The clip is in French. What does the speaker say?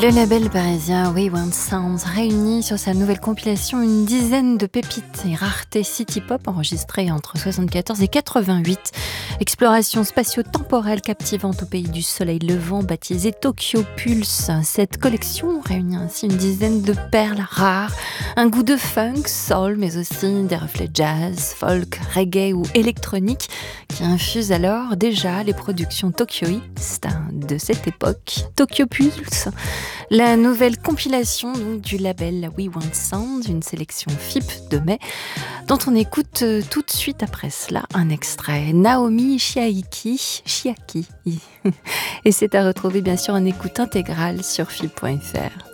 Le label parisien We Want Sounds réunit sur sa nouvelle compilation une dizaine de pépites et raretés city-pop enregistrées entre 74 et 88. Exploration spatio-temporelle captivante au pays du soleil levant, baptisée Tokyo Pulse. Cette collection réunit ainsi une dizaine de perles rares, un goût de funk, soul, mais aussi des reflets jazz, folk, reggae ou électronique qui infusent alors déjà les productions tokyoïstes de cette époque. Tokyo Pulse, la nouvelle compilation donc, du label We Want Sound, une sélection FIP de mai, dont on écoute tout de suite après cela un extrait. Naomi Chiaki. Et c'est à retrouver bien sûr en écoute intégrale sur FIP.fr.